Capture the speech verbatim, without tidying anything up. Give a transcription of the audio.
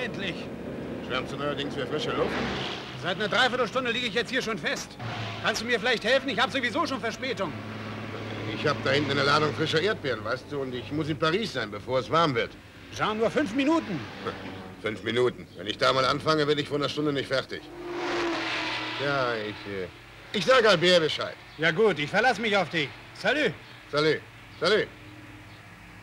endlich. Schwärmst du neuerdings für frische Luft? Seit einer Dreiviertelstunde liege ich jetzt hier schon fest. Kannst du mir vielleicht helfen? Ich habe sowieso schon Verspätung. Ich habe da hinten eine Ladung frischer Erdbeeren, weißt du, und ich muss in Paris sein, bevor es warm wird. Jean, nur fünf Minuten. Fünf Minuten. Wenn ich da mal anfange, bin ich vor einer Stunde nicht fertig. Ja, ich... Äh, ich sage Albert Bescheid. Ja gut, ich verlasse mich auf dich. Salut. Salut. Salut.